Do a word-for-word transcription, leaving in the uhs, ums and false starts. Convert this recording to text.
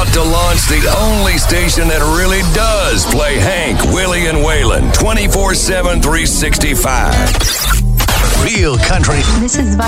about to launch the only station that really does play Hank, Willie, and Waylon twenty-four seven, three sixty-five. Real country. This is